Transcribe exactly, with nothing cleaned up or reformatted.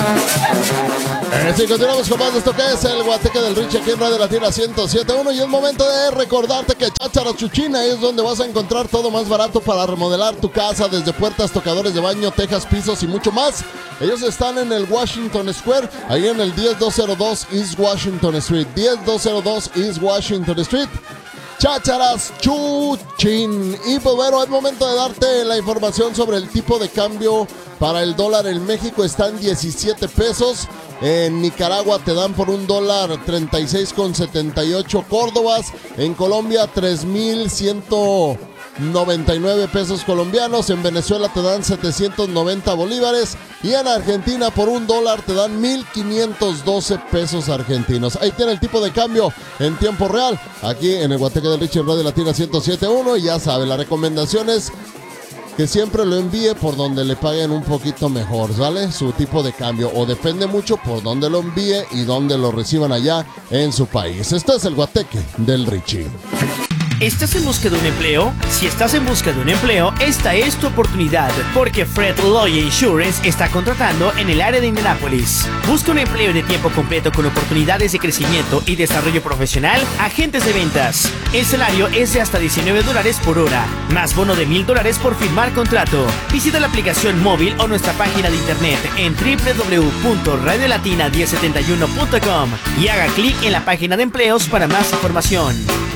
Eh, sí, continuamos con más de esto que es el Guateque del Richie aquí en Radio Latina ciento siete punto uno y es momento de recordarte que Cháchara Chuchina es donde vas a encontrar todo más barato para remodelar tu casa, desde puertas, tocadores de baño, tejas, pisos y mucho más. Ellos están en el Washington Square, ahí en el diez mil doscientos dos East Washington Street, diez mil doscientos dos East Washington Street. Chácharas Chuchin. Y pues bueno, es momento de darte la información sobre el tipo de cambio para el dólar. En México está en diecisiete pesos. En Nicaragua te dan por un dólar treinta y seis con setenta y ocho córdobas. En Colombia tres mil ciento noventa y nueve pesos colombianos. En Venezuela te dan setecientos noventa bolívares. Y en Argentina por un dólar te dan mil quinientos doce pesos argentinos. Ahí tiene el tipo de cambio en tiempo real. Aquí en el Guateque del Richie en Radio Latina ciento siete punto uno. Y ya sabe, la recomendación es que siempre lo envíe por donde le paguen un poquito mejor, ¿vale? Su tipo de cambio, o depende mucho por donde lo envíe y donde lo reciban allá en su país. Esto es el Guateque del Richie. ¿Estás en busca de un empleo? Si estás en busca de un empleo, esta es tu oportunidad, porque Fred Loya Insurance está contratando en el área de Indianápolis. Busca un empleo de tiempo completo con oportunidades de crecimiento y desarrollo profesional, agentes de ventas. El salario es de hasta diecinueve dólares por hora, más bono de mil dólares por firmar contrato. Visita la aplicación móvil o nuestra página de internet en doble u doble u doble u punto radio latina diez setenta y uno punto com y haga clic en la página de empleos para más información.